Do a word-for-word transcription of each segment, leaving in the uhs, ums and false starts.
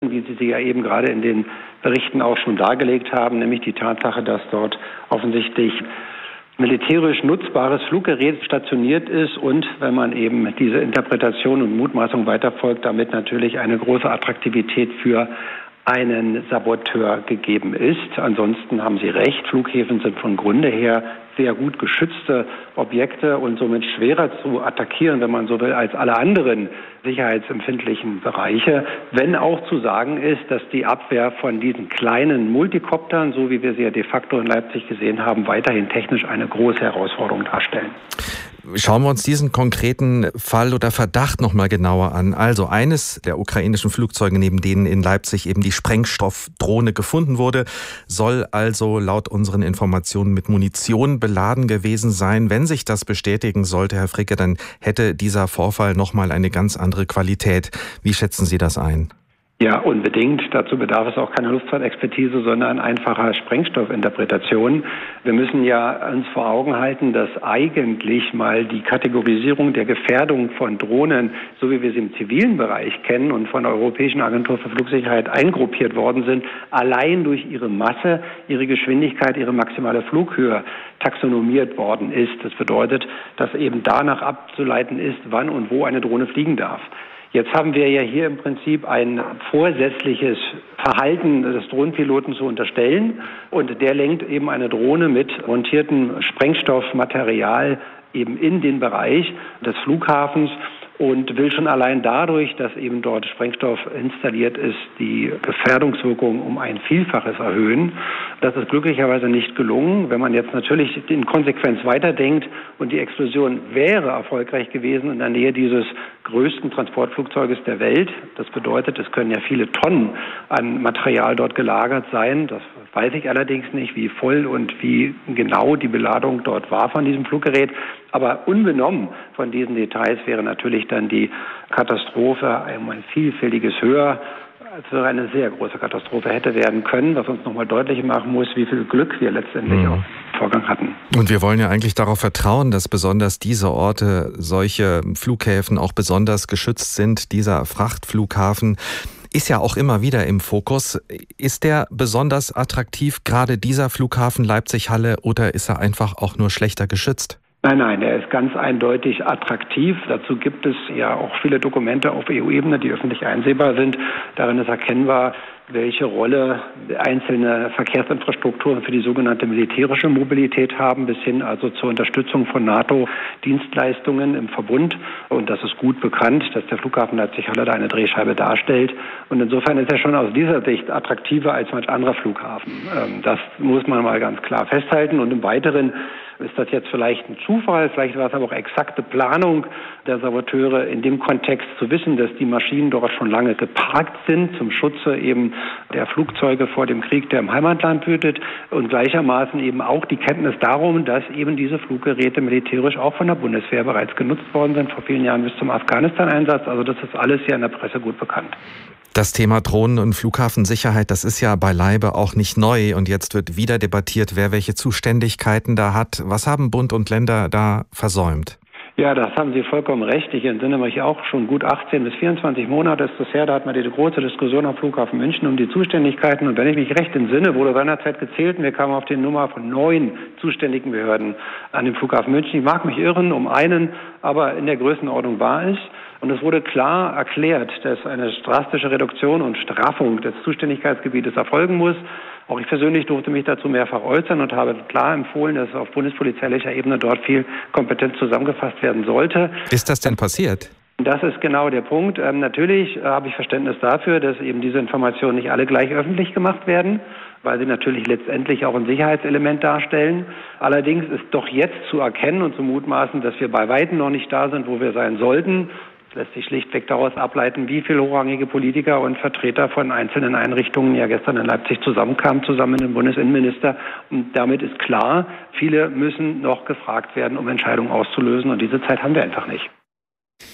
Folgen, wie Sie sie ja eben gerade in den Berichten auch schon dargelegt haben, nämlich die Tatsache, dass dort offensichtlich militärisch nutzbares Fluggerät stationiert ist und, wenn man eben diese Interpretation und Mutmaßung weiterfolgt, damit natürlich eine große Attraktivität für einen Saboteur gegeben ist. Ansonsten haben Sie recht, Flughäfen sind von Grunde her sehr gut geschützte Objekte und somit schwerer zu attackieren, wenn man so will, als alle anderen sicherheitsempfindlichen Bereiche. Wenn auch zu sagen ist, dass die Abwehr von diesen kleinen Multikoptern, so wie wir sie ja de facto in Leipzig gesehen haben, weiterhin technisch eine große Herausforderung darstellen. Schauen wir uns diesen konkreten Fall oder Verdacht noch mal genauer an. Also eines der ukrainischen Flugzeuge, neben denen in Leipzig eben die Sprengstoffdrohne gefunden wurde, soll also laut unseren Informationen mit Munition beladen gewesen sein. Wenn sich das bestätigen sollte, Herr Fricke, dann hätte dieser Vorfall noch mal eine ganz andere Qualität. Wie schätzen Sie das ein? Ja, unbedingt. Dazu bedarf es auch keine Luftfahrtexpertise, sondern einfacher Sprengstoffinterpretation. Wir müssen ja uns vor Augen halten, dass eigentlich mal die Kategorisierung der Gefährdung von Drohnen, so wie wir sie im zivilen Bereich kennen und von der Europäischen Agentur für Flugsicherheit eingruppiert worden sind, allein durch ihre Masse, ihre Geschwindigkeit, ihre maximale Flughöhe taxonomiert worden ist. Das bedeutet, dass eben danach abzuleiten ist, wann und wo eine Drohne fliegen darf. Jetzt haben wir ja hier im Prinzip ein vorsätzliches Verhalten des Drohnenpiloten zu unterstellen und der lenkt eben eine Drohne mit montiertem Sprengstoffmaterial eben in den Bereich des Flughafens und will schon allein dadurch, dass eben dort Sprengstoff installiert ist, die Gefährdungswirkung um ein Vielfaches erhöhen. Das ist glücklicherweise nicht gelungen. Wenn man jetzt natürlich in Konsequenz weiterdenkt und die Explosion wäre erfolgreich gewesen in der Nähe dieses größten Transportflugzeuges der Welt, das bedeutet, es können ja viele Tonnen an Material dort gelagert sein. Das weiß ich allerdings nicht, wie voll und wie genau die Beladung dort war von diesem Fluggerät. Aber unbenommen von diesen Details wäre natürlich dann die Katastrophe um ein Vielfältiges höher, als es eine sehr große Katastrophe hätte werden können, was uns nochmal deutlich machen muss, wie viel Glück wir letztendlich mhm. auf den Vorgang hatten. Und wir wollen ja eigentlich darauf vertrauen, dass besonders diese Orte, solche Flughäfen auch besonders geschützt sind. Dieser Frachtflughafen ist ja auch immer wieder im Fokus. Ist der besonders attraktiv, gerade dieser Flughafen Leipzig-Halle, oder ist er einfach auch nur schlechter geschützt? Nein, nein, er ist ganz eindeutig attraktiv. Dazu gibt es ja auch viele Dokumente auf E U-Ebene, die öffentlich einsehbar sind. Darin ist erkennbar, welche Rolle einzelne Verkehrsinfrastrukturen für die sogenannte militärische Mobilität haben, bis hin also zur Unterstützung von NATO-Dienstleistungen im Verbund. Und das ist gut bekannt, dass der Flughafen Leipzig-Halle da eine Drehscheibe darstellt. Und insofern ist er schon aus dieser Sicht attraktiver als manch anderer Flughafen. Das muss man mal ganz klar festhalten. Und im Weiteren ist das jetzt vielleicht ein Zufall, vielleicht war es aber auch exakte Planung der Saboteure in dem Kontext zu wissen, dass die Maschinen dort schon lange geparkt sind zum Schutze eben der Flugzeuge vor dem Krieg, der im Heimatland wütet und gleichermaßen eben auch die Kenntnis darum, dass eben diese Fluggeräte militärisch auch von der Bundeswehr bereits genutzt worden sind, vor vielen Jahren bis zum Afghanistan-Einsatz. Also das ist alles ja in der Presse gut bekannt. Das Thema Drohnen- und Flughafensicherheit, das ist ja beileibe auch nicht neu. Und jetzt wird wieder debattiert, wer welche Zuständigkeiten da hat. Was haben Bund und Länder da versäumt? Ja, das haben Sie vollkommen recht. Ich entsinne mich auch, schon gut achtzehn bis vierundzwanzig Monate ist das her, da hat man die große Diskussion am Flughafen München um die Zuständigkeiten. Und wenn ich mich recht entsinne, wurde seinerzeit gezählt und wir kamen auf die Nummer von neun zuständigen Behörden an dem Flughafen München. Ich mag mich irren um einen, aber in der Größenordnung war es. Und es wurde klar erklärt, dass eine drastische Reduktion und Straffung des Zuständigkeitsgebietes erfolgen muss. Auch ich persönlich durfte mich dazu mehrfach äußern und habe klar empfohlen, dass auf bundespolizeilicher Ebene dort viel Kompetenz zusammengefasst werden sollte. Ist das denn passiert? Das ist genau der Punkt. Ähm, natürlich äh, habe ich Verständnis dafür, dass eben diese Informationen nicht alle gleich öffentlich gemacht werden, weil sie natürlich letztendlich auch ein Sicherheitselement darstellen. Allerdings ist doch jetzt zu erkennen und zu mutmaßen, dass wir bei Weitem noch nicht da sind, wo wir sein sollten. Es lässt sich schlichtweg daraus ableiten, wie viele hochrangige Politiker und Vertreter von einzelnen Einrichtungen ja gestern in Leipzig zusammenkamen, zusammen mit dem Bundesinnenminister. Und damit ist klar, viele müssen noch gefragt werden, um Entscheidungen auszulösen. Und diese Zeit haben wir einfach nicht.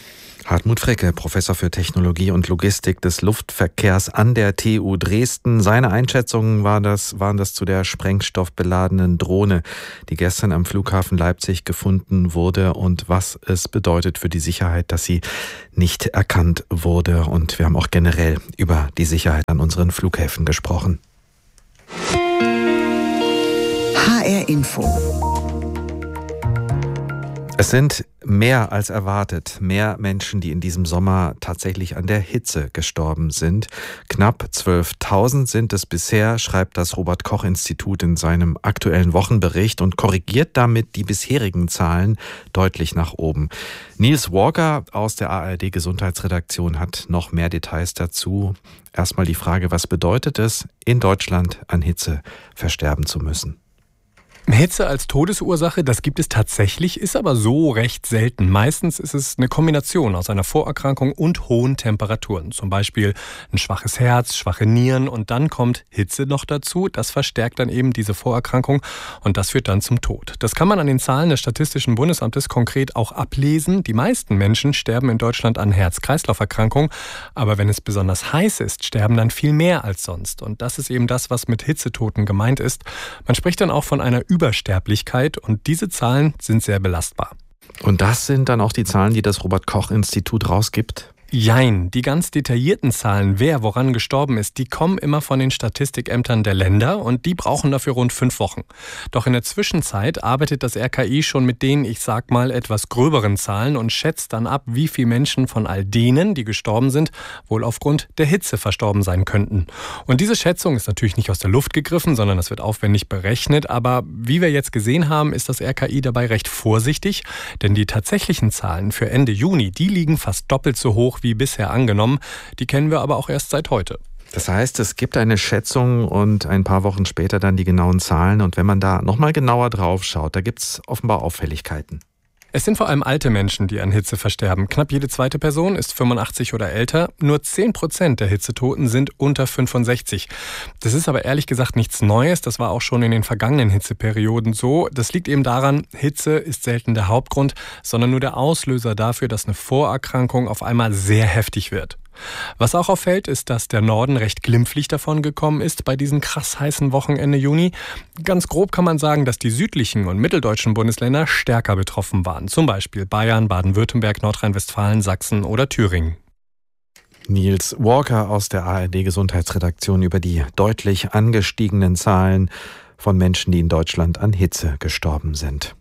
Hartmut Fricke, Professor für Technologie und Logistik des Luftverkehrs an der T U Dresden. Seine Einschätzungen war das, waren das zu der sprengstoffbeladenen Drohne, die gestern am Flughafen Leipzig gefunden wurde und was es bedeutet für die Sicherheit, dass sie nicht erkannt wurde. Und wir haben auch generell über die Sicherheit an unseren Flughäfen gesprochen. H R Info. Es sind mehr als erwartet, mehr Menschen, die in diesem Sommer tatsächlich an der Hitze gestorben sind. Knapp zwölftausend sind es bisher, schreibt das Robert-Koch-Institut in seinem aktuellen Wochenbericht und korrigiert damit die bisherigen Zahlen deutlich nach oben. Niels Walker aus der A R D-Gesundheitsredaktion hat noch mehr Details dazu. Erstmal die Frage, was bedeutet es, in Deutschland an Hitze versterben zu müssen? Hitze als Todesursache, das gibt es tatsächlich, ist aber so recht selten. Meistens ist es eine Kombination aus einer Vorerkrankung und hohen Temperaturen. Zum Beispiel ein schwaches Herz, schwache Nieren und dann kommt Hitze noch dazu. Das verstärkt dann eben diese Vorerkrankung und das führt dann zum Tod. Das kann man an den Zahlen des Statistischen Bundesamtes konkret auch ablesen. Die meisten Menschen sterben in Deutschland an Herz-Kreislauf-Erkrankungen, aber wenn es besonders heiß ist, sterben dann viel mehr als sonst. Und das ist eben das, was mit Hitzetoten gemeint ist. Man spricht dann auch von einer Übersterblichkeit und diese Zahlen sind sehr belastbar. Und das sind dann auch die Zahlen, die das Robert-Koch-Institut rausgibt? Jein, die ganz detaillierten Zahlen, wer woran gestorben ist, die kommen immer von den Statistikämtern der Länder und die brauchen dafür rund fünf Wochen. Doch in der Zwischenzeit arbeitet das R K I schon mit den, ich sag mal, etwas gröberen Zahlen und schätzt dann ab, wie viele Menschen von all denen, die gestorben sind, wohl aufgrund der Hitze verstorben sein könnten. Und diese Schätzung ist natürlich nicht aus der Luft gegriffen, sondern das wird aufwendig berechnet. Aber wie wir jetzt gesehen haben, ist das R K I dabei recht vorsichtig, denn die tatsächlichen Zahlen für Ende Juni, die liegen fast doppelt so hoch wie bisher angenommen. Die kennen wir aber auch erst seit heute. Das heißt, es gibt eine Schätzung und ein paar Wochen später dann die genauen Zahlen. Und wenn man da nochmal genauer drauf schaut, da gibt es offenbar Auffälligkeiten. Es sind vor allem alte Menschen, die an Hitze versterben. Knapp jede zweite Person ist fünfundachtzig oder älter. Nur zehn Prozent der Hitzetoten sind unter fünfundsechzig. Das ist aber ehrlich gesagt nichts Neues. Das war auch schon in den vergangenen Hitzeperioden so. Das liegt eben daran, Hitze ist selten der Hauptgrund, sondern nur der Auslöser dafür, dass eine Vorerkrankung auf einmal sehr heftig wird. Was auch auffällt, ist, dass der Norden recht glimpflich davon gekommen ist bei diesen krass heißen Wochen Ende Juni. Ganz grob kann man sagen, dass die südlichen und mitteldeutschen Bundesländer stärker betroffen waren. Zum Beispiel Bayern, Baden-Württemberg, Nordrhein-Westfalen, Sachsen oder Thüringen. Niels Walker aus der A R D-Gesundheitsredaktion über die deutlich angestiegenen Zahlen von Menschen, die in Deutschland an Hitze gestorben sind.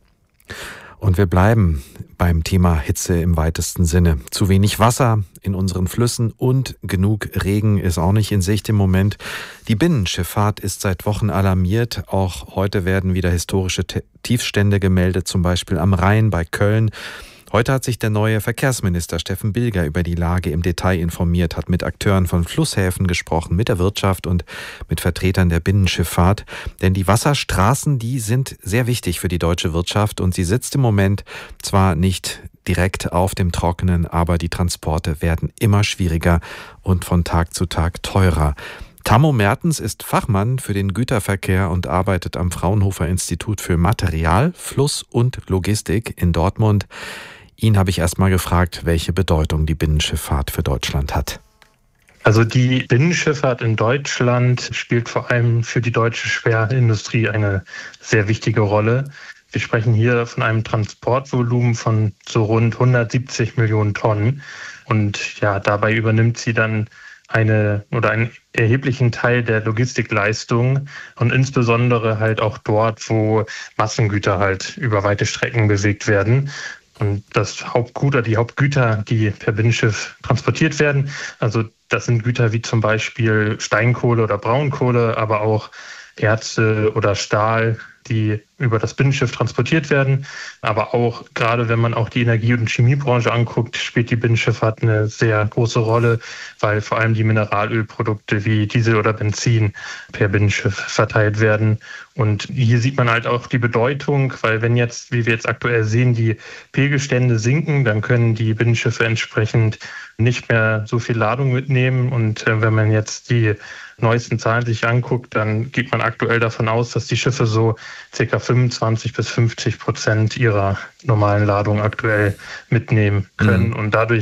Und wir bleiben beim Thema Hitze im weitesten Sinne. Zu wenig Wasser in unseren Flüssen und genug Regen ist auch nicht in Sicht im Moment. Die Binnenschifffahrt ist seit Wochen alarmiert. Auch heute werden wieder historische Tiefstände gemeldet, zum Beispiel am Rhein bei Köln. Heute hat sich der neue Verkehrsminister Steffen Bilger über die Lage im Detail informiert, hat mit Akteuren von Flusshäfen gesprochen, mit der Wirtschaft und mit Vertretern der Binnenschifffahrt. Denn die Wasserstraßen, die sind sehr wichtig für die deutsche Wirtschaft und sie sitzt im Moment zwar nicht direkt auf dem Trockenen, aber die Transporte werden immer schwieriger und von Tag zu Tag teurer. Tammo Mertens ist Fachmann für den Güterverkehr und arbeitet am Fraunhofer Institut für Material, Fluss und Logistik in Dortmund. Ihn habe ich erst mal gefragt, welche Bedeutung die Binnenschifffahrt für Deutschland hat. Also die Binnenschifffahrt in Deutschland spielt vor allem für die deutsche Schwerindustrie eine sehr wichtige Rolle. Wir sprechen hier von einem Transportvolumen von so rund hundertsiebzig Millionen Tonnen. Und ja, dabei übernimmt sie dann eine oder einen erheblichen Teil der Logistikleistung und insbesondere halt auch dort, wo Massengüter halt über weite Strecken bewegt werden. Und das Hauptgut oder die Hauptgüter, die per Binnenschiff transportiert werden, also das sind Güter wie zum Beispiel Steinkohle oder Braunkohle, aber auch Erze oder Stahl, die über das Binnenschiff transportiert werden. Aber auch, gerade wenn man auch die Energie- und Chemiebranche anguckt, spielt die Binnenschifffahrt eine sehr große Rolle, weil vor allem die Mineralölprodukte wie Diesel oder Benzin per Binnenschiff verteilt werden. Und hier sieht man halt auch die Bedeutung, weil wenn jetzt, wie wir jetzt aktuell sehen, die Pegelstände sinken, dann können die Binnenschiffe entsprechend nicht mehr so viel Ladung mitnehmen. Und äh, wenn man jetzt die neuesten Zahlen sich anguckt, dann geht man aktuell davon aus, dass die Schiffe so ca. fünfundzwanzig bis fünfzig Prozent ihrer normalen Ladung aktuell mitnehmen können. Mhm. Und dadurch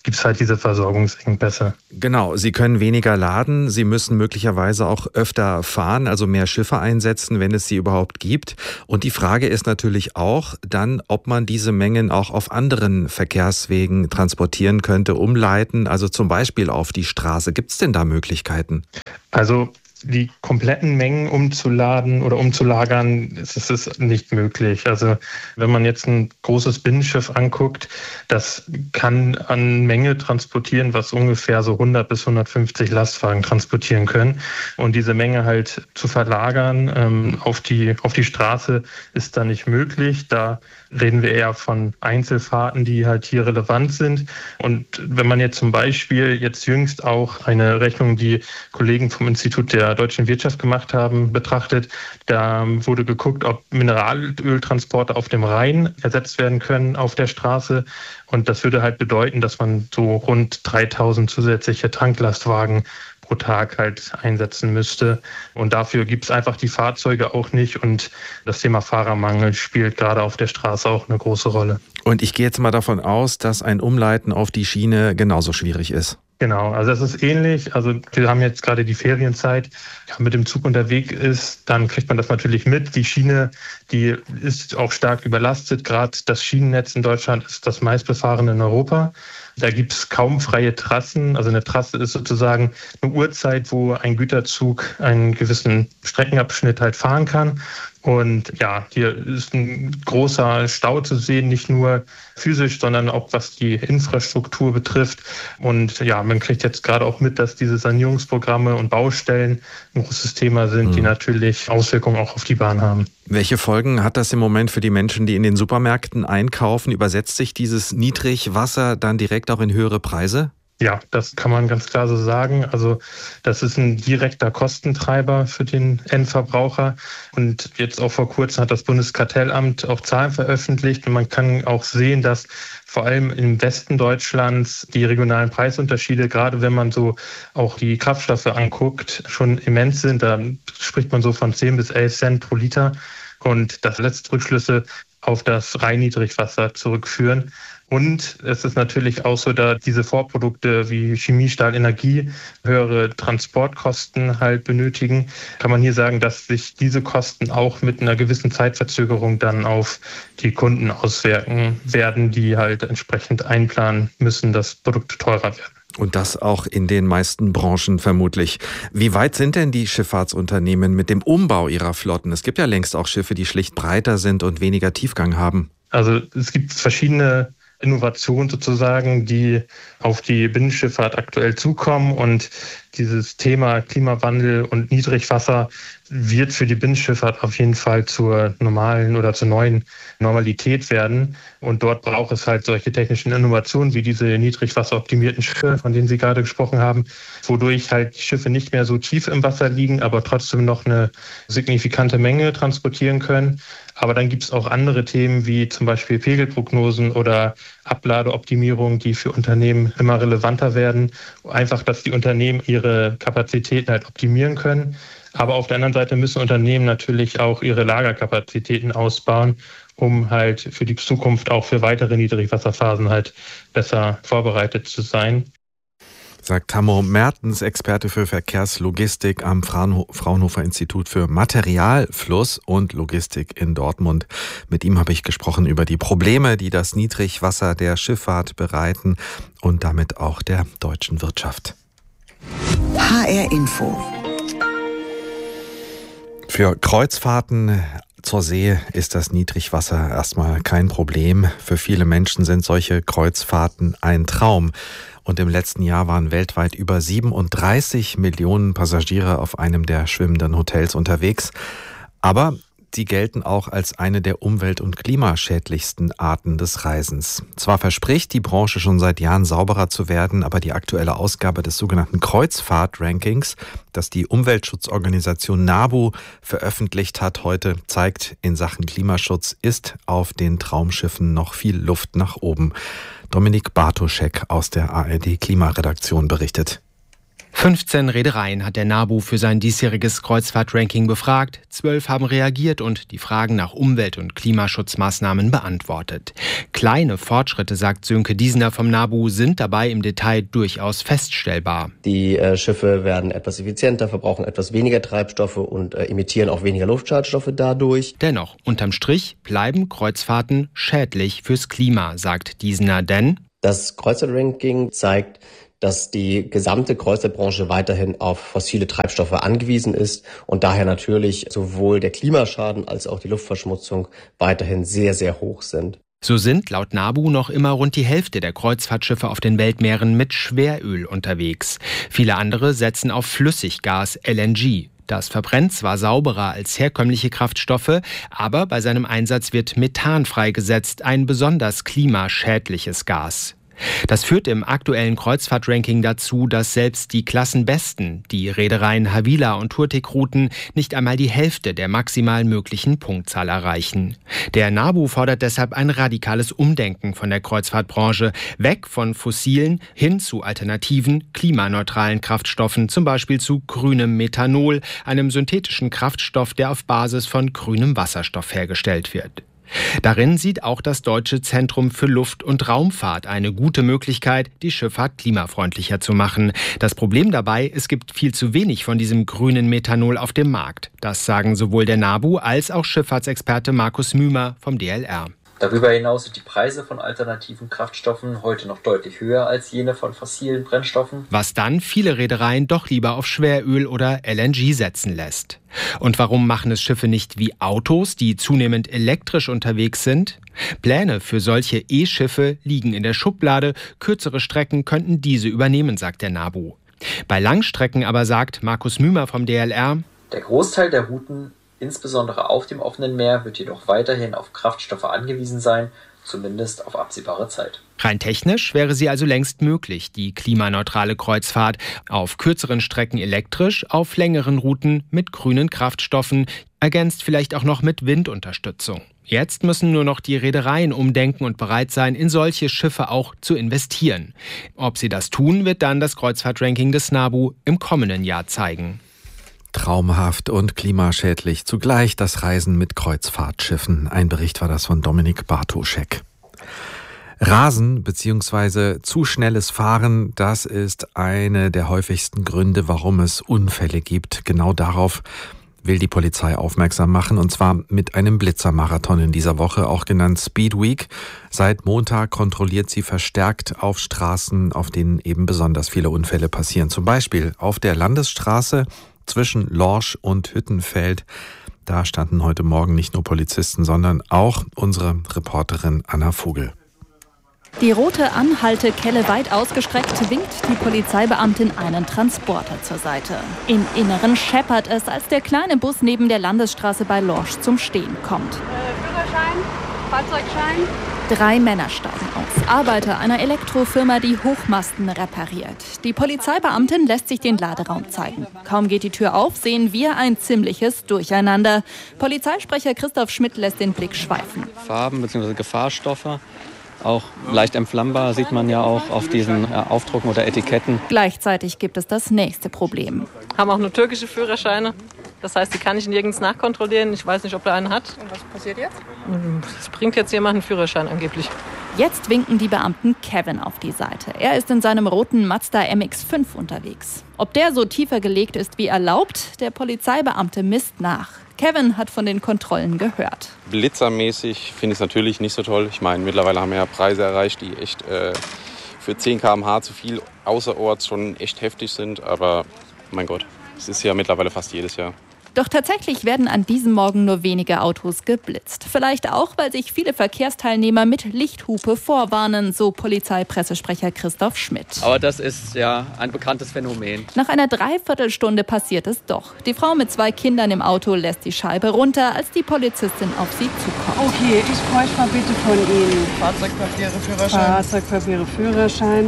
gibt es halt diese Versorgungsengpässe. Genau, Sie können weniger laden, Sie müssen möglicherweise auch öfter fahren, also mehr Schiffe einsetzen, wenn es sie überhaupt gibt. Und die Frage ist natürlich auch dann, ob man diese Mengen auch auf anderen Verkehrswegen transportieren könnte, umleiten, also zum Beispiel auf die Straße. Gibt es denn da Möglichkeiten? Also die kompletten Mengen umzuladen oder umzulagern, ist es nicht möglich. Also wenn man jetzt ein großes Binnenschiff anguckt, das kann an Menge transportieren, was ungefähr so hundert bis hundertfünfzig Lastwagen transportieren können. Und diese Menge halt zu verlagern ähm, auf die, auf die Straße ist da nicht möglich. Da reden wir eher von Einzelfahrten, die halt hier relevant sind. Und wenn man jetzt zum Beispiel jetzt jüngst auch eine Rechnung, die Kollegen vom Institut der deutschen Wirtschaft gemacht haben, betrachtet, da wurde geguckt, ob Mineralöltransporte auf dem Rhein ersetzt werden können auf der Straße. Und das würde halt bedeuten, dass man so rund dreitausend zusätzliche Tanklastwagen pro Tag halt einsetzen müsste. Und dafür gibt es einfach die Fahrzeuge auch nicht. Und das Thema Fahrermangel spielt gerade auf der Straße auch eine große Rolle. Und ich gehe jetzt mal davon aus, dass ein Umleiten auf die Schiene genauso schwierig ist. Genau, also es ist ähnlich. Also wir haben jetzt gerade die Ferienzeit. Wenn man mit dem Zug unterwegs ist, dann kriegt man das natürlich mit. Die Schiene, die ist auch stark überlastet. Gerade das Schienennetz in Deutschland ist das meistbefahrene in Europa. Da gibt es kaum freie Trassen. Also eine Trasse ist sozusagen eine Uhrzeit, wo ein Güterzug einen gewissen Streckenabschnitt halt fahren kann. Und ja, hier ist ein großer Stau zu sehen, nicht nur physisch, sondern auch was die Infrastruktur betrifft. Und ja, man kriegt jetzt gerade auch mit, dass diese Sanierungsprogramme und Baustellen ein großes Thema sind, mhm. die natürlich Auswirkungen auch auf die Bahn haben. Welche Folgen hat das im Moment für die Menschen, die in den Supermärkten einkaufen? Übersetzt sich dieses Niedrigwasser dann direkt auch in höhere Preise? Ja, das kann man ganz klar so sagen. Also das ist ein direkter Kostentreiber für den Endverbraucher. Und jetzt auch vor kurzem hat das Bundeskartellamt auch Zahlen veröffentlicht. Und man kann auch sehen, dass vor allem im Westen Deutschlands die regionalen Preisunterschiede, gerade wenn man so auch die Kraftstoffe anguckt, schon immens sind. Da spricht man so von zehn bis elf Cent pro Liter. Und das lässt Rückschlüsse auf das Rhein-Niedrigwasser zurückführen. Und es ist natürlich auch so, da diese Vorprodukte wie Chemie, Stahl, Energie höhere Transportkosten halt benötigen, kann man hier sagen, dass sich diese Kosten auch mit einer gewissen Zeitverzögerung dann auf die Kunden auswirken werden, die halt entsprechend einplanen müssen, dass Produkte teurer werden. Und das auch in den meisten Branchen vermutlich. Wie weit sind denn die Schifffahrtsunternehmen mit dem Umbau ihrer Flotten? Es gibt ja längst auch Schiffe, die schlicht breiter sind und weniger Tiefgang haben. Also es gibt verschiedene Innovationen sozusagen, die auf die Binnenschifffahrt aktuell zukommen. Und dieses Thema Klimawandel und Niedrigwasser wird für die Binnenschifffahrt auf jeden Fall zur normalen oder zur neuen Normalität werden. Und dort braucht es halt solche technischen Innovationen wie diese niedrigwasseroptimierten Schiffe, von denen Sie gerade gesprochen haben, wodurch halt die Schiffe nicht mehr so tief im Wasser liegen, aber trotzdem noch eine signifikante Menge transportieren können. Aber dann gibt es auch andere Themen wie zum Beispiel Pegelprognosen oder Abladeoptimierung, die für Unternehmen immer relevanter werden. Einfach, dass die Unternehmen ihre Kapazitäten halt optimieren können. Aber auf der anderen Seite müssen Unternehmen natürlich auch ihre Lagerkapazitäten ausbauen, um halt für die Zukunft auch für weitere Niedrigwasserphasen halt besser vorbereitet zu sein. Sagt Tammo Mertens, Experte für Verkehrslogistik am Fraunhofer Institut für Materialfluss und Logistik in Dortmund. Mit ihm habe ich gesprochen über die Probleme, die das Niedrigwasser der Schifffahrt bereiten und damit auch der deutschen Wirtschaft. H R Info. Für Kreuzfahrten zur See ist das Niedrigwasser erstmal kein Problem. Für viele Menschen sind solche Kreuzfahrten ein Traum. Und im letzten Jahr waren weltweit über siebenunddreißig Millionen Passagiere auf einem der schwimmenden Hotels unterwegs. Aber sie gelten auch als eine der umwelt- und klimaschädlichsten Arten des Reisens. Zwar verspricht die Branche schon seit Jahren sauberer zu werden, aber die aktuelle Ausgabe des sogenannten Kreuzfahrt-Rankings, das die Umweltschutzorganisation NABU veröffentlicht hat heute, zeigt, in Sachen Klimaschutz ist auf den Traumschiffen noch viel Luft nach oben. Dominik Bartoschek aus der A R D Klimaredaktion berichtet. fünfzehn Reedereien hat der NABU für sein diesjähriges Kreuzfahrt-Ranking befragt. Zwölf haben reagiert und die Fragen nach Umwelt- und Klimaschutzmaßnahmen beantwortet. Kleine Fortschritte, sagt Sönke Diesener vom NABU, sind dabei im Detail durchaus feststellbar. Die äh, Schiffe werden etwas effizienter, verbrauchen etwas weniger Treibstoffe und äh, emittieren auch weniger Luftschadstoffe dadurch. Dennoch, unterm Strich bleiben Kreuzfahrten schädlich fürs Klima, sagt Diesener, denn das Kreuzfahrt-Ranking zeigt, dass die gesamte Kreuzfahrtbranche weiterhin auf fossile Treibstoffe angewiesen ist und daher natürlich sowohl der Klimaschaden als auch die Luftverschmutzung weiterhin sehr, sehr hoch sind. So sind laut NABU noch immer rund die Hälfte der Kreuzfahrtschiffe auf den Weltmeeren mit Schweröl unterwegs. Viele andere setzen auf Flüssiggas L N G. Das verbrennt zwar sauberer als herkömmliche Kraftstoffe, aber bei seinem Einsatz wird Methan freigesetzt, ein besonders klimaschädliches Gas. Das führt im aktuellen Kreuzfahrt-Ranking dazu, dass selbst die Klassenbesten, die Reedereien Havila und Turtic-Routen, nicht einmal die Hälfte der maximal möglichen Punktzahl erreichen. Der NABU fordert deshalb ein radikales Umdenken von der Kreuzfahrtbranche, weg von fossilen hin zu alternativen, klimaneutralen Kraftstoffen, zum Beispiel zu grünem Methanol, einem synthetischen Kraftstoff, der auf Basis von grünem Wasserstoff hergestellt wird. Darin sieht auch das Deutsche Zentrum für Luft- und Raumfahrt eine gute Möglichkeit, die Schifffahrt klimafreundlicher zu machen. Das Problem dabei, es gibt viel zu wenig von diesem grünen Methanol auf dem Markt. Das sagen sowohl der NABU als auch Schifffahrtsexperte Markus Mümer vom D L R. Darüber hinaus sind die Preise von alternativen Kraftstoffen heute noch deutlich höher als jene von fossilen Brennstoffen. Was dann viele Reedereien doch lieber auf Schweröl oder L N G setzen lässt. Und warum machen es Schiffe nicht wie Autos, die zunehmend elektrisch unterwegs sind? Pläne für solche E-Schiffe liegen in der Schublade. Kürzere Strecken könnten diese übernehmen, sagt der NABU. Bei Langstrecken aber, sagt Markus Mümer vom D L R, der Großteil der Routen, insbesondere auf dem offenen Meer, wird jedoch weiterhin auf Kraftstoffe angewiesen sein, zumindest auf absehbare Zeit. Rein technisch wäre sie also längst möglich, die klimaneutrale Kreuzfahrt. Auf kürzeren Strecken elektrisch, auf längeren Routen mit grünen Kraftstoffen, ergänzt vielleicht auch noch mit Windunterstützung. Jetzt müssen nur noch die Reedereien umdenken und bereit sein, in solche Schiffe auch zu investieren. Ob sie das tun, wird dann das Kreuzfahrt-Ranking des NABU im kommenden Jahr zeigen. Traumhaft und klimaschädlich zugleich das Reisen mit Kreuzfahrtschiffen. Ein Bericht war das von Dominik Bartoschek. Rasen bzw. zu schnelles Fahren, das ist eine der häufigsten Gründe, warum es Unfälle gibt. Genau darauf will die Polizei aufmerksam machen, und zwar mit einem Blitzermarathon in dieser Woche, auch genannt Speed Week. Seit Montag kontrolliert sie verstärkt auf Straßen, auf denen eben besonders viele Unfälle passieren. Zum Beispiel auf der Landesstraße zwischen Lorsch und Hüttenfeld. Da standen heute Morgen nicht nur Polizisten, sondern auch unsere Reporterin Anna Vogel. Die rote Anhaltekelle weit ausgestreckt winkt die Polizeibeamtin einen Transporter zur Seite. Im Inneren scheppert es, als der kleine Bus neben der Landesstraße bei Lorsch zum Stehen kommt. Äh, Führerschein, Fahrzeugschein. Drei Männer steigen aus, Arbeiter einer Elektrofirma, die Hochmasten repariert. Die Polizeibeamtin lässt sich den Laderaum zeigen. Kaum geht die Tür auf, sehen wir ein ziemliches Durcheinander. Polizeisprecher Christoph Schmidt lässt den Blick schweifen. Farben bzw. Gefahrstoffe, auch leicht entflammbar, sieht man ja auch auf diesen äh, Aufdrucken oder Etiketten. Gleichzeitig gibt es das nächste Problem. Haben auch nur türkische Führerscheine. Das heißt, die kann ich nirgends nachkontrollieren. Ich weiß nicht, ob er einen hat. Und was passiert jetzt? Es bringt jetzt jemand einen Führerschein angeblich. Jetzt winken die Beamten Kevin auf die Seite. Er ist in seinem roten Mazda M X fünf unterwegs. Ob der so tiefer gelegt ist wie erlaubt, der Polizeibeamte misst nach. Kevin hat von den Kontrollen gehört. Blitzermäßig finde ich es natürlich nicht so toll. Ich meine, mittlerweile haben wir ja Preise erreicht, die echt äh, für zehn Kilometer pro Stunde zu viel außerorts schon echt heftig sind. Aber mein Gott, es ist ja mittlerweile fast jedes Jahr. Doch tatsächlich werden an diesem Morgen nur wenige Autos geblitzt. Vielleicht auch, weil sich viele Verkehrsteilnehmer mit Lichthupe vorwarnen, so Polizeipressesprecher Christoph Schmidt. Aber das ist ja ein bekanntes Phänomen. Nach einer Dreiviertelstunde passiert es doch. Die Frau mit zwei Kindern im Auto lässt die Scheibe runter, als die Polizistin auf sie zukommt. Okay, ich bräuchte mal bitte von Ihnen Fahrzeugpapiere, Führerschein. Fahrzeugpapiere, Führerschein.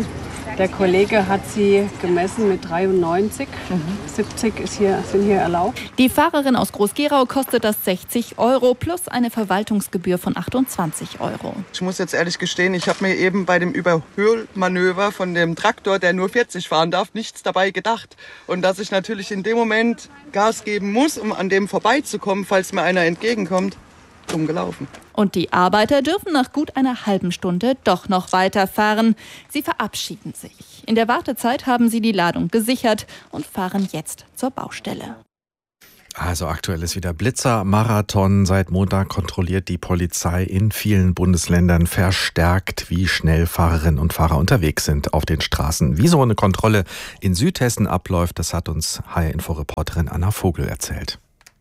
Der Kollege hat sie gemessen mit dreiundneunzig. Mhm. siebzig ist hier, sind hier erlaubt. Die Fahrerin aus Groß-Gerau kostet das sechzig Euro plus eine Verwaltungsgebühr von achtundzwanzig Euro. Ich muss jetzt ehrlich gestehen, ich habe mir eben bei dem Überholmanöver von dem Traktor, der nur vierzig fahren darf, nichts dabei gedacht. Und dass ich natürlich in dem Moment Gas geben muss, um an dem vorbeizukommen, falls mir einer entgegenkommt. Dumm gelaufen. Und die Arbeiter dürfen nach gut einer halben Stunde doch noch weiterfahren. Sie verabschieden sich. In der Wartezeit haben sie die Ladung gesichert und fahren jetzt zur Baustelle. Also aktuell ist wieder Blitzer-Marathon. Seit Montag kontrolliert die Polizei in vielen Bundesländern verstärkt, wie schnell Fahrerinnen und Fahrer unterwegs sind auf den Straßen. Wie so eine Kontrolle in Südhessen abläuft, das hat uns H R-Info-Reporterin Anna Vogel erzählt.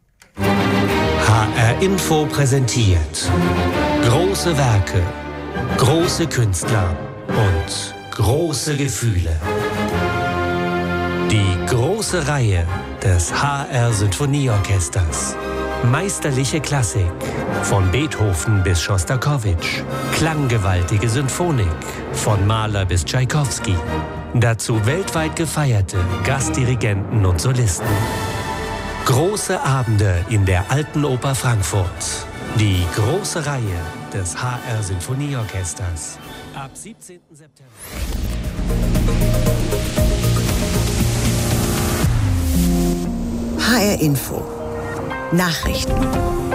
H R-Info präsentiert große Werke, große Künstler und große Gefühle. Die große Reihe des H R-Sinfonieorchesters. Meisterliche Klassik, von Beethoven bis Schostakowitsch. Klanggewaltige Symphonik, von Mahler bis Tschaikowski. Dazu weltweit gefeierte Gastdirigenten und Solisten. Große Abende in der Alten Oper Frankfurt. Die große Reihe des H R-Sinfonieorchesters. Ab siebzehnten September. H R-Info. Nachrichten.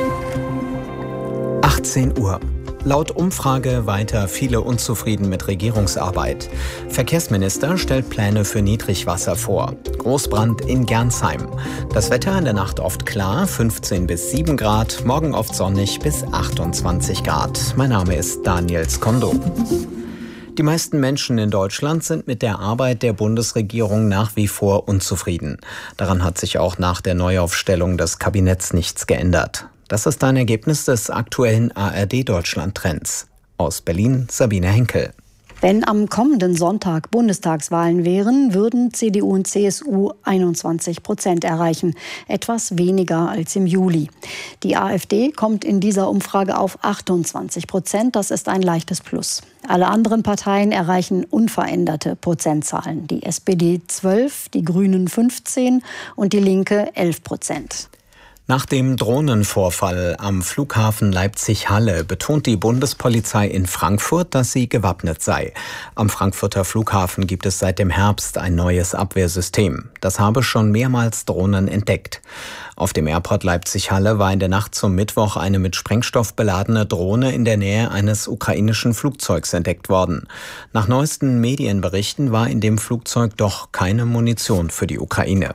achtzehn Uhr. Laut Umfrage weiter viele unzufrieden mit Regierungsarbeit. Verkehrsminister stellt Pläne für Niedrigwasser vor. Großbrand in Gernsheim. Das Wetter in der Nacht oft klar, fünfzehn bis sieben Grad, morgen oft sonnig bis achtundzwanzig Grad. Mein Name ist Daniel Skondo. Die meisten Menschen in Deutschland sind mit der Arbeit der Bundesregierung nach wie vor unzufrieden. Daran hat sich auch nach der Neuaufstellung des Kabinetts nichts geändert. Das ist ein Ergebnis des aktuellen A R D-Deutschland-Trends. Aus Berlin Sabine Henkel. Wenn am kommenden Sonntag Bundestagswahlen wären, würden C D U und C S U einundzwanzig Prozent erreichen. Etwas weniger als im Juli. Die AfD kommt in dieser Umfrage auf achtundzwanzig Prozent. Das ist ein leichtes Plus. Alle anderen Parteien erreichen unveränderte Prozentzahlen. Die S P D zwölf, die Grünen fünfzehn und die Linke elf Prozent. Nach dem Drohnenvorfall am Flughafen Leipzig-Halle betont die Bundespolizei in Frankfurt, dass sie gewappnet sei. Am Frankfurter Flughafen gibt es seit dem Herbst ein neues Abwehrsystem. Das habe schon mehrmals Drohnen entdeckt. Auf dem Airport Leipzig-Halle war in der Nacht zum Mittwoch eine mit Sprengstoff beladene Drohne in der Nähe eines ukrainischen Flugzeugs entdeckt worden. Nach neuesten Medienberichten war in dem Flugzeug doch keine Munition für die Ukraine.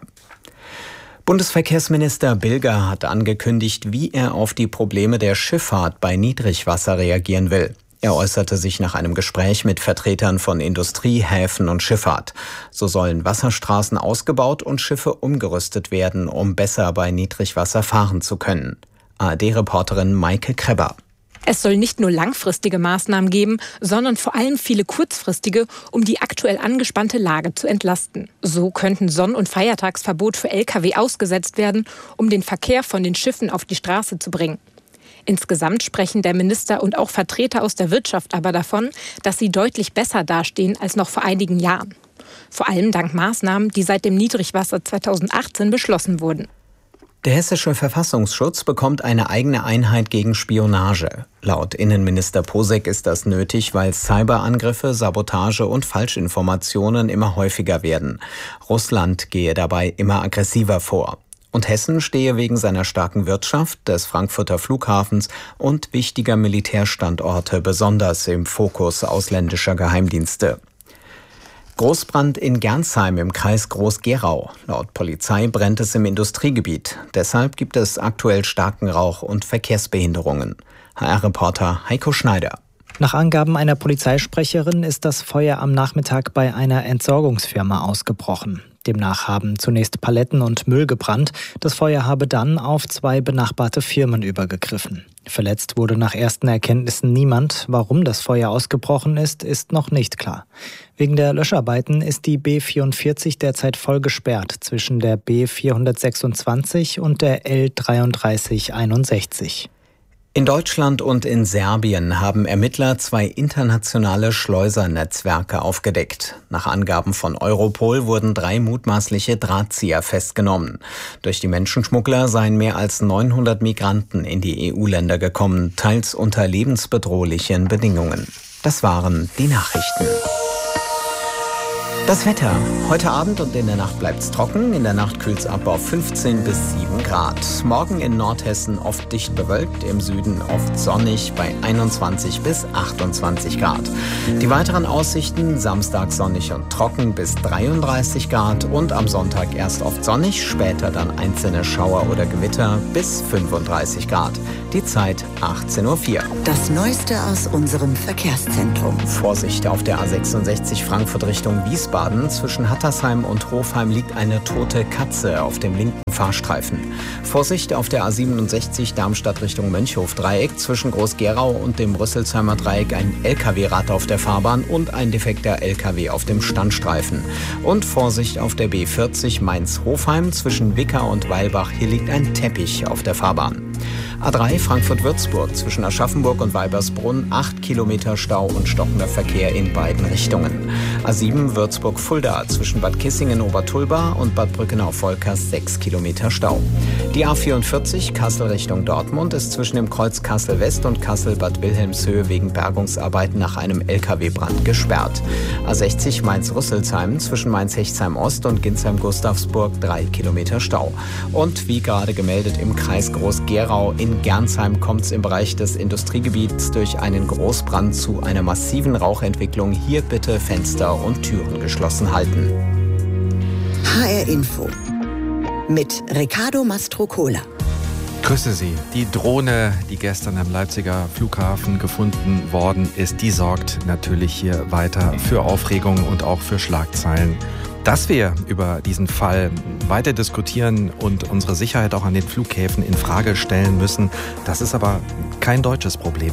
Bundesverkehrsminister Bilger hat angekündigt, wie er auf die Probleme der Schifffahrt bei Niedrigwasser reagieren will. Er äußerte sich nach einem Gespräch mit Vertretern von Industrie, Häfen und Schifffahrt. So sollen Wasserstraßen ausgebaut und Schiffe umgerüstet werden, um besser bei Niedrigwasser fahren zu können. A R D-Reporterin Maike Kreber. Es soll nicht nur langfristige Maßnahmen geben, sondern vor allem viele kurzfristige, um die aktuell angespannte Lage zu entlasten. So könnten Sonn- und Feiertagsverbot für L K W ausgesetzt werden, um den Verkehr von den Schiffen auf die Straße zu bringen. Insgesamt sprechen der Minister und auch Vertreter aus der Wirtschaft aber davon, dass sie deutlich besser dastehen als noch vor einigen Jahren. Vor allem dank Maßnahmen, die seit dem Niedrigwasser zweitausendachtzehn beschlossen wurden. Der hessische Verfassungsschutz bekommt eine eigene Einheit gegen Spionage. Laut Innenminister Posek ist das nötig, weil Cyberangriffe, Sabotage und Falschinformationen immer häufiger werden. Russland gehe dabei immer aggressiver vor. Und Hessen stehe wegen seiner starken Wirtschaft, des Frankfurter Flughafens und wichtiger Militärstandorte besonders im Fokus ausländischer Geheimdienste. Großbrand in Gernsheim im Kreis Groß-Gerau. Laut Polizei brennt es im Industriegebiet. Deshalb gibt es aktuell starken Rauch und Verkehrsbehinderungen. H R-Reporter Heiko Schneider. Nach Angaben einer Polizeisprecherin ist das Feuer am Nachmittag bei einer Entsorgungsfirma ausgebrochen. Demnach haben zunächst Paletten und Müll gebrannt. Das Feuer habe dann auf zwei benachbarte Firmen übergegriffen. Verletzt wurde nach ersten Erkenntnissen niemand. Warum das Feuer ausgebrochen ist, ist noch nicht klar. Wegen der Löscharbeiten ist die B vierundvierzig derzeit voll gesperrt zwischen der B vierhundertsechsundzwanzig und der L dreiunddreißig einundsechzig. In Deutschland und in Serbien haben Ermittler zwei internationale Schleusernetzwerke aufgedeckt. Nach Angaben von Europol wurden drei mutmaßliche Drahtzieher festgenommen. Durch die Menschenschmuggler seien mehr als neunhundert Migranten in die E U-Länder gekommen, teils unter lebensbedrohlichen Bedingungen. Das waren die Nachrichten. Das Wetter. Heute Abend und in der Nacht bleibt's trocken. In der Nacht kühlt's ab auf fünfzehn bis sieben Grad. Morgen in Nordhessen oft dicht bewölkt, im Süden oft sonnig bei einundzwanzig bis achtundzwanzig Grad. Die weiteren Aussichten: Samstag sonnig und trocken bis dreiunddreißig Grad und am Sonntag erst oft sonnig, später dann einzelne Schauer oder Gewitter bis fünfunddreißig Grad. Die Zeit achtzehn Uhr vier. Das Neueste aus unserem Verkehrszentrum. Vorsicht auf der A sechsundsechzig Frankfurt Richtung Wiesbaden. Zwischen Hattersheim und Hofheim liegt eine tote Katze auf dem linken Fahrstreifen. Vorsicht auf der A siebenundsechzig Darmstadt Richtung Mönchhof-Dreieck. Zwischen Groß-Gerau und dem Rüsselsheimer Dreieck ein L K W-Rad auf der Fahrbahn und ein defekter L K W auf dem Standstreifen. Und Vorsicht auf der B vierzig Mainz-Hofheim. Zwischen Wicker und Weilbach. Hier liegt ein Teppich auf der Fahrbahn. A drei Frankfurt-Würzburg zwischen Aschaffenburg und Weibersbrunn acht Kilometer Stau und stockender Verkehr in beiden Richtungen. A sieben Würzburg-Fulda zwischen Bad Kissingen-Obertulba und Bad Brückenau-Volkers sechs Kilometer Stau. Die A vierundvierzig Kassel Richtung Dortmund ist zwischen dem Kreuz Kassel-West und Kassel-Bad Wilhelmshöhe wegen Bergungsarbeiten nach einem L K W-Brand gesperrt. A sechzig Mainz-Rüsselsheim zwischen Mainz-Hechtsheim-Ost und Ginsheim-Gustavsburg drei Kilometer Stau. Und wie gerade gemeldet im Kreis Groß-Gerau in Gernsheim kommt es im Bereich des Industriegebiets durch einen Großbrand zu einer massiven Rauchentwicklung. Hier bitte Fenster und Türen geschlossen halten. H R Info mit Riccardo Mastrocola. Grüße Sie. Die Drohne, die gestern am Leipziger Flughafen gefunden worden ist, die sorgt natürlich hier weiter für Aufregung und auch für Schlagzeilen. Dass wir über diesen Fall weiter diskutieren und unsere Sicherheit auch an den Flughäfen in Frage stellen müssen, das ist aber kein deutsches Problem,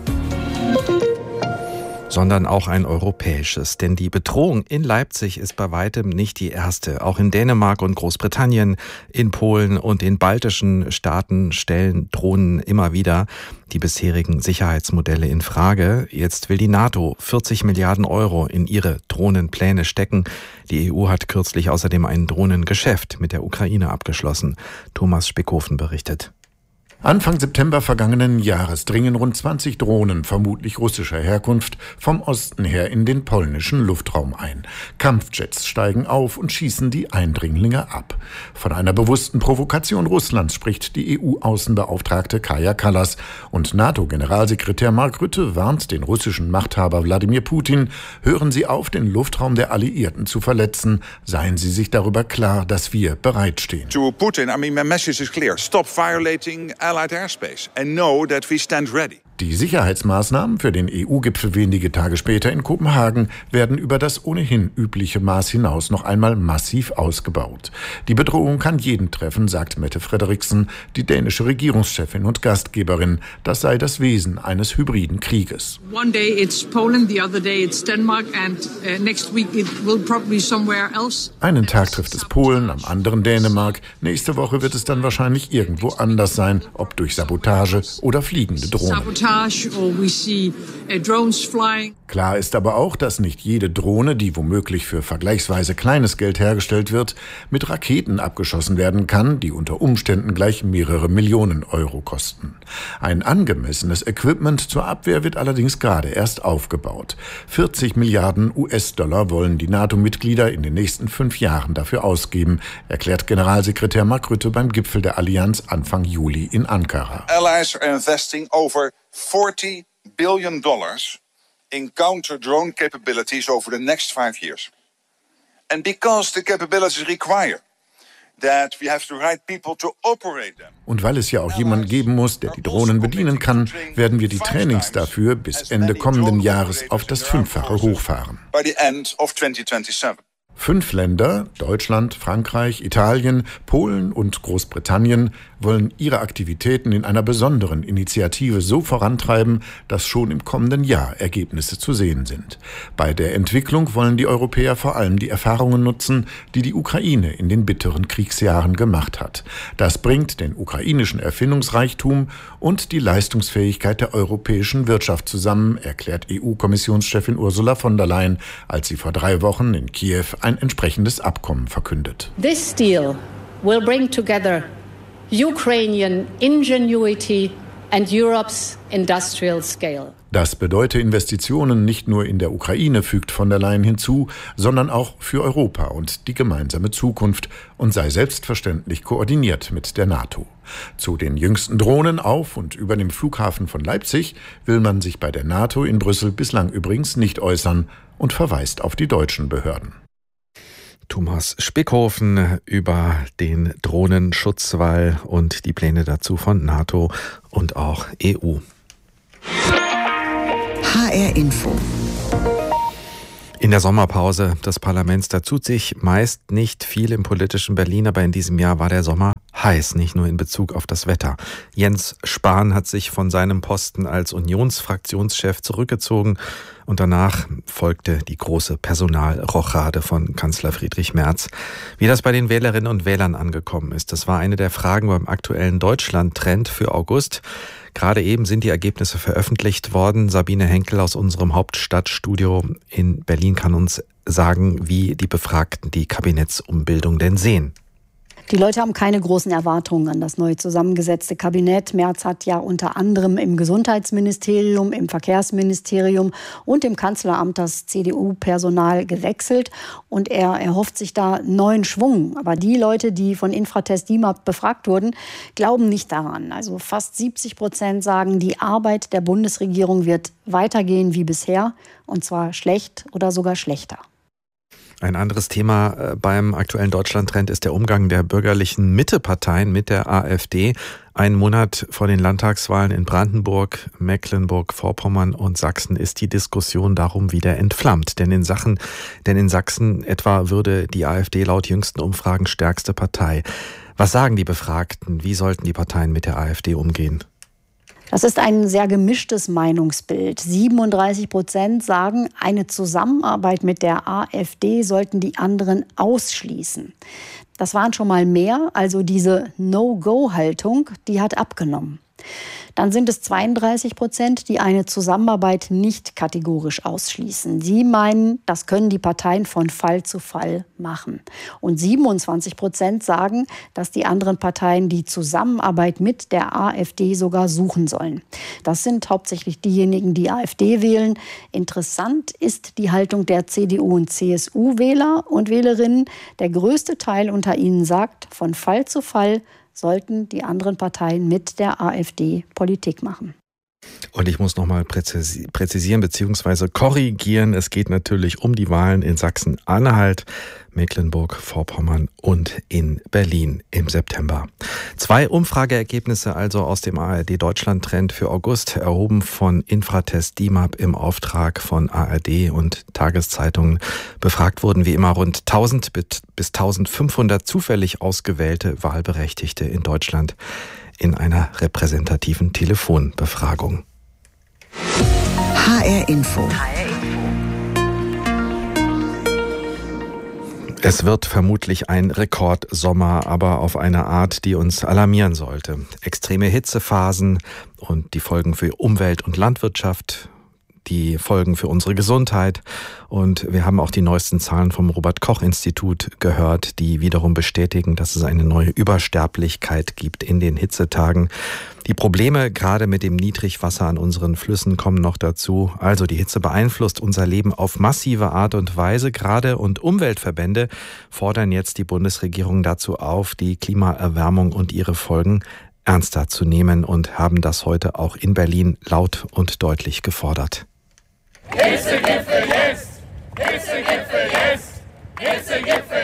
sondern auch ein europäisches. Denn die Bedrohung in Leipzig ist bei weitem nicht die erste. Auch in Dänemark und Großbritannien, in Polen und den baltischen Staaten stellen Drohnen immer wieder die bisherigen Sicherheitsmodelle in Frage. Jetzt will die NATO vierzig Milliarden Euro in ihre Drohnenpläne stecken. Die E U hat kürzlich außerdem ein Drohnengeschäft mit der Ukraine abgeschlossen. Thomas Speckhofen berichtet. Anfang September vergangenen Jahres dringen rund zwanzig Drohnen, vermutlich russischer Herkunft, vom Osten her in den polnischen Luftraum ein. Kampfjets steigen auf und schießen die Eindringlinge ab. Von einer bewussten Provokation Russlands spricht die E U-Außenbeauftragte Kaja Kallas. Und NATO-Generalsekretär Mark Rutte warnt den russischen Machthaber Wladimir Putin: Hören Sie auf, den Luftraum der Alliierten zu verletzen. Seien Sie sich darüber klar, dass wir bereitstehen. To Putin, I mean, my message is clear. Stop violating allied airspace and know that we stand ready. Die Sicherheitsmaßnahmen für den E U-Gipfel wenige Tage später in Kopenhagen werden über das ohnehin übliche Maß hinaus noch einmal massiv ausgebaut. Die Bedrohung kann jeden treffen, sagt Mette Frederiksen, die dänische Regierungschefin und Gastgeberin. Das sei das Wesen eines hybriden Krieges. One day it's Poland, the other day it's Denmark and uh, next week it will probably somewhere else. Einen Tag trifft es Polen, am anderen Dänemark. Nächste Woche wird es dann wahrscheinlich irgendwo anders sein, ob durch Sabotage oder fliegende Drohnen. Klar ist aber auch, dass nicht jede Drohne, die womöglich für vergleichsweise kleines Geld hergestellt wird, mit Raketen abgeschossen werden kann, die unter Umständen gleich mehrere Millionen Euro kosten. Ein angemessenes Equipment zur Abwehr wird allerdings gerade erst aufgebaut. vierzig Milliarden U S-Dollar wollen die NATO-Mitglieder in den nächsten fünf Jahren dafür ausgeben, erklärt Generalsekretär Mark Rutte beim Gipfel der Allianz Anfang Juli in Ankara. Allies are investing over forty billion dollars in counter-drone capabilities over the next five years. And because the capabilities require that we have the right people to operate them. Und weil es ja auch jemanden geben muss, der die Drohnen bedienen kann, werden wir die Trainings dafür bis Ende kommenden Jahres auf das Fünffache hochfahren. By the end of twenty twenty-seven. Fünf Länder, Deutschland, Frankreich, Italien, Polen und Großbritannien, wollen ihre Aktivitäten in einer besonderen Initiative so vorantreiben, dass schon im kommenden Jahr Ergebnisse zu sehen sind. Bei der Entwicklung wollen die Europäer vor allem die Erfahrungen nutzen, die die Ukraine in den bitteren Kriegsjahren gemacht hat. Das bringt den ukrainischen Erfindungsreichtum und die Leistungsfähigkeit der europäischen Wirtschaft zusammen, erklärt E U-Kommissionschefin Ursula von der Leyen, als sie vor drei Wochen in Kiew ein entsprechendes Abkommen verkündet. This deal will bring together Ukrainian ingenuity and Europe's industrial scale. Das bedeute Investitionen nicht nur in der Ukraine, fügt von der Leyen hinzu, sondern auch für Europa und die gemeinsame Zukunft und sei selbstverständlich koordiniert mit der NATO. Zu den jüngsten Drohnen auf und über dem Flughafen von Leipzig will man sich bei der NATO in Brüssel bislang übrigens nicht äußern und verweist auf die deutschen Behörden. Thomas Spickhofen über den Drohnenschutzwall und die Pläne dazu von NATO und auch E U. H R Info. In der Sommerpause des Parlaments, da tut sich meist nicht viel im politischen Berlin, aber in diesem Jahr war der Sommer heiß, nicht nur in Bezug auf das Wetter. Jens Spahn hat sich von seinem Posten als Unionsfraktionschef zurückgezogen und danach folgte die große Personalrochade von Kanzler Friedrich Merz. Wie das bei den Wählerinnen und Wählern angekommen ist, das war eine der Fragen beim aktuellen Deutschland-Trend für August. Gerade eben sind die Ergebnisse veröffentlicht worden. Sabine Henkel aus unserem Hauptstadtstudio in Berlin kann uns sagen, wie die Befragten die Kabinettsumbildung denn sehen. Die Leute haben keine großen Erwartungen an das neu zusammengesetzte Kabinett. Merz hat ja unter anderem im Gesundheitsministerium, im Verkehrsministerium und im Kanzleramt das C D U-Personal gewechselt. Und er erhofft sich da neuen Schwung. Aber die Leute, die von Infratest D I M A P befragt wurden, glauben nicht daran. Also fast siebzig Prozent sagen, die Arbeit der Bundesregierung wird weitergehen wie bisher. Und zwar schlecht oder sogar schlechter. Ein anderes Thema beim aktuellen Deutschland-Trend ist der Umgang der bürgerlichen Mitteparteien mit der AfD. Einen Monat vor den Landtagswahlen in Brandenburg, Mecklenburg-Vorpommern und Sachsen ist die Diskussion darum wieder entflammt. Denn in Sachen, denn in Sachsen etwa würde die AfD laut jüngsten Umfragen stärkste Partei. Was sagen die Befragten? Wie sollten die Parteien mit der AfD umgehen? Das ist ein sehr gemischtes Meinungsbild. siebenunddreißig Prozent sagen, eine Zusammenarbeit mit der AfD sollten die anderen ausschließen. Das waren schon mal mehr, also diese No-Go-Haltung, die hat abgenommen. Dann sind es zweiunddreißig Prozent, die eine Zusammenarbeit nicht kategorisch ausschließen. Sie meinen, das können die Parteien von Fall zu Fall machen. Und siebenundzwanzig Prozent sagen, dass die anderen Parteien die Zusammenarbeit mit der AfD sogar suchen sollen. Das sind hauptsächlich diejenigen, die AfD wählen. Interessant ist die Haltung der C D U und C S U-Wähler und Wählerinnen. Der größte Teil unter ihnen sagt, von Fall zu Fall sollten die anderen Parteien mit der AfD Politik machen. Und ich muss nochmal präzisieren bzw. korrigieren. Es geht natürlich um die Wahlen in Sachsen-Anhalt, Mecklenburg-Vorpommern und in Berlin im September. Zwei Umfrageergebnisse also aus dem A R D-Deutschland-Trend für August, erhoben von Infratest D I M A P im Auftrag von A R D und Tageszeitungen. Befragt wurden wie immer rund tausend bis eintausendfünfhundert zufällig ausgewählte Wahlberechtigte in Deutschland in einer repräsentativen Telefonbefragung. H R Info. Es wird vermutlich ein Rekordsommer, aber auf eine Art, die uns alarmieren sollte. Extreme Hitzephasen und die Folgen für Umwelt und Landwirtschaft, die Folgen für unsere Gesundheit. Und wir haben auch die neuesten Zahlen vom Robert-Koch-Institut gehört, die wiederum bestätigen, dass es eine neue Übersterblichkeit gibt in den Hitzetagen. Die Probleme gerade mit dem Niedrigwasser an unseren Flüssen kommen noch dazu. Also die Hitze beeinflusst unser Leben auf massive Art und Weise. Gerade und Umweltverbände fordern jetzt die Bundesregierung dazu auf, die Klimaerwärmung und ihre Folgen ernster zu nehmen und haben das heute auch in Berlin laut und deutlich gefordert. Hitzegipfel jetzt! Hitzegipfel jetzt! Hitzegipfel jetzt!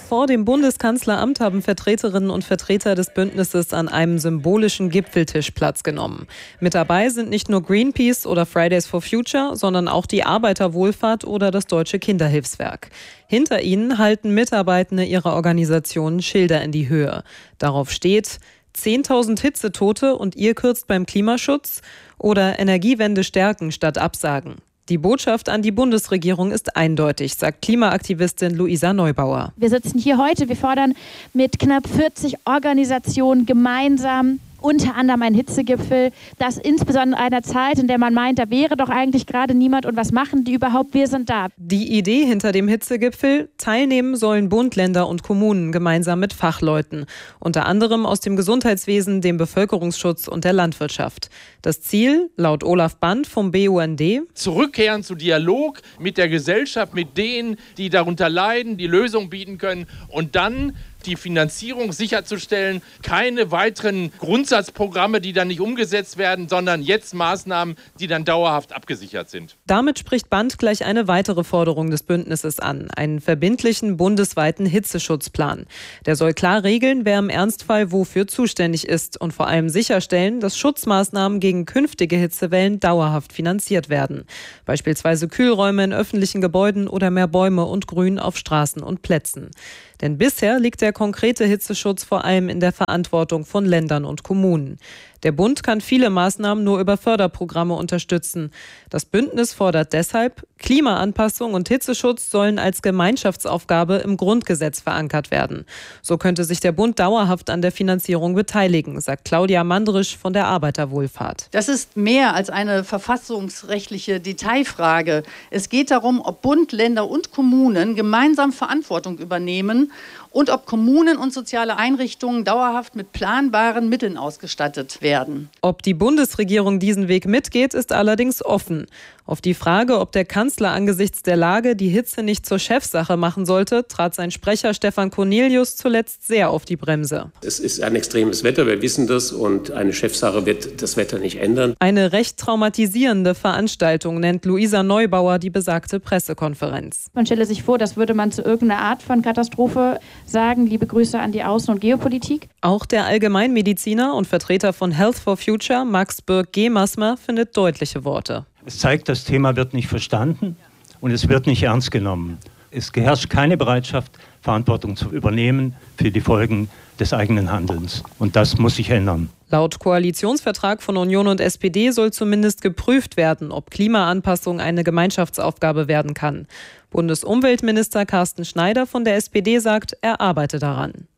Vor dem Bundeskanzleramt haben Vertreterinnen und Vertreter des Bündnisses an einem symbolischen Gipfeltisch Platz genommen. Mit dabei sind nicht nur Greenpeace oder Fridays for Future, sondern auch die Arbeiterwohlfahrt oder das Deutsche Kinderhilfswerk. Hinter ihnen halten Mitarbeitende ihrer Organisationen Schilder in die Höhe. Darauf steht: zehntausend Hitzetote und ihr kürzt beim Klimaschutz oder Energiewende stärken statt absagen. Die Botschaft an die Bundesregierung ist eindeutig, sagt Klimaaktivistin Luisa Neubauer. Wir sitzen hier heute, wir fordern mit knapp vierzig Organisationen gemeinsam unter anderem einen Hitzegipfel, das insbesondere in einer Zeit, in der man meint, da wäre doch eigentlich gerade niemand und was machen die überhaupt, wir sind da. Die Idee hinter dem Hitzegipfel: teilnehmen sollen Bund, Länder und Kommunen gemeinsam mit Fachleuten, unter anderem aus dem Gesundheitswesen, dem Bevölkerungsschutz und der Landwirtschaft. Das Ziel, laut Olaf Band vom B U N D: zurückkehren zu Dialog mit der Gesellschaft, mit denen, die darunter leiden, die Lösung bieten können und dann die Finanzierung sicherzustellen, keine weiteren Grundsatzprogramme, die dann nicht umgesetzt werden, sondern jetzt Maßnahmen, die dann dauerhaft abgesichert sind. Damit spricht Band gleich eine weitere Forderung des Bündnisses an, einen verbindlichen bundesweiten Hitzeschutzplan. Der soll klar regeln, wer im Ernstfall wofür zuständig ist und vor allem sicherstellen, dass Schutzmaßnahmen gegen künftige Hitzewellen dauerhaft finanziert werden. Beispielsweise Kühlräume in öffentlichen Gebäuden oder mehr Bäume und Grün auf Straßen und Plätzen. Denn bisher liegt der konkrete Hitzeschutz vor allem in der Verantwortung von Ländern und Kommunen. Der Bund kann viele Maßnahmen nur über Förderprogramme unterstützen. Das Bündnis fordert deshalb: Klimaanpassung und Hitzeschutz sollen als Gemeinschaftsaufgabe im Grundgesetz verankert werden. So könnte sich der Bund dauerhaft an der Finanzierung beteiligen, sagt Claudia Mandrisch von der Arbeiterwohlfahrt. Das ist mehr als eine verfassungsrechtliche Detailfrage. Es geht darum, ob Bund, Länder und Kommunen gemeinsam Verantwortung übernehmen und ob Kommunen und soziale Einrichtungen dauerhaft mit planbaren Mitteln ausgestattet werden. Ob die Bundesregierung diesen Weg mitgeht, ist allerdings offen. Auf die Frage, ob der Kanzler angesichts der Lage die Hitze nicht zur Chefsache machen sollte, trat sein Sprecher Stefan Cornelius zuletzt sehr auf die Bremse. Es ist ein extremes Wetter, wir wissen das, und eine Chefsache wird das Wetter nicht ändern. Eine recht traumatisierende Veranstaltung nennt Luisa Neubauer die besagte Pressekonferenz. Man stelle sich vor, das würde man zu irgendeiner Art von Katastrophe sagen. Liebe Grüße an die Außen- und Geopolitik. Auch der Allgemeinmediziner und Vertreter von Health for Future, Max Birk-Gemasmer, findet deutliche Worte. Es zeigt, das Thema wird nicht verstanden und es wird nicht ernst genommen. Es herrscht keine Bereitschaft, Verantwortung zu übernehmen für die Folgen des eigenen Handelns. Und das muss sich ändern. Laut Koalitionsvertrag von Union und S P D soll zumindest geprüft werden, ob Klimaanpassung eine Gemeinschaftsaufgabe werden kann. Bundesumweltminister Carsten Schneider von der S P D sagt, er arbeite daran.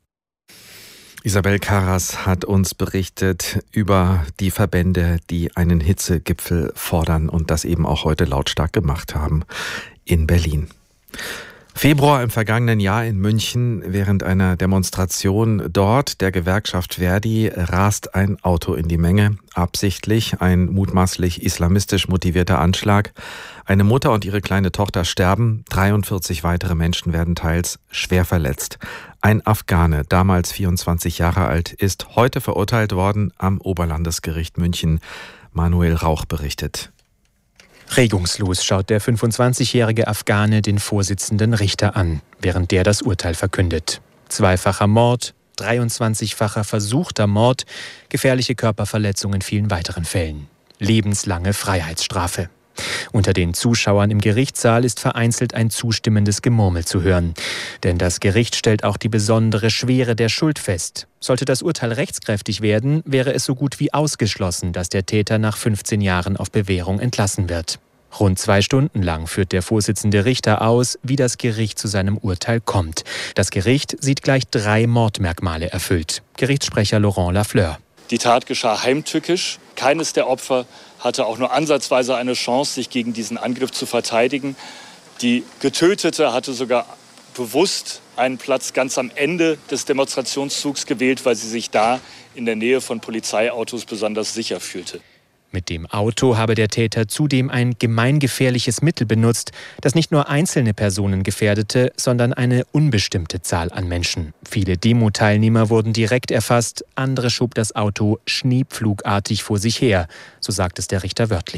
Isabel Karas hat uns berichtet über die Verbände, die einen Hitzegipfel fordern und das eben auch heute lautstark gemacht haben in Berlin. Februar im vergangenen Jahr in München. Während einer Demonstration dort der Gewerkschaft Verdi rast ein Auto in die Menge. Absichtlich ein mutmaßlich islamistisch motivierter Anschlag. Eine Mutter und ihre kleine Tochter sterben. dreiundvierzig weitere Menschen werden teils schwer verletzt. Ein Afghane, damals vierundzwanzig Jahre alt, ist heute verurteilt worden am Oberlandesgericht München. Manuel Rauch berichtet. Regungslos schaut der fünfundzwanzigjährige Afghane den Vorsitzenden Richter an, während der das Urteil verkündet. Zweifacher Mord, dreiundzwanzigfacher versuchter Mord, gefährliche Körperverletzung in vielen weiteren Fällen. Lebenslange Freiheitsstrafe. Unter den Zuschauern im Gerichtssaal ist vereinzelt ein zustimmendes Gemurmel zu hören. Denn das Gericht stellt auch die besondere Schwere der Schuld fest. Sollte das Urteil rechtskräftig werden, wäre es so gut wie ausgeschlossen, dass der Täter nach fünfzehn Jahren auf Bewährung entlassen wird. Rund zwei Stunden lang führt der Vorsitzende Richter aus, wie das Gericht zu seinem Urteil kommt. Das Gericht sieht gleich drei Mordmerkmale erfüllt. Gerichtssprecher Laurent Lafleur. Die Tat geschah heimtückisch. Keines der Opfer hatte auch nur ansatzweise eine Chance, sich gegen diesen Angriff zu verteidigen. Die Getötete hatte sogar bewusst einen Platz ganz am Ende des Demonstrationszugs gewählt, weil sie sich da in der Nähe von Polizeiautos besonders sicher fühlte. Mit dem Auto habe der Täter zudem ein gemeingefährliches Mittel benutzt, das nicht nur einzelne Personen gefährdete, sondern eine unbestimmte Zahl an Menschen. Viele Demo-Teilnehmer wurden direkt erfasst, andere schob das Auto schneepflugartig vor sich her, so sagt es der Richter wörtlich.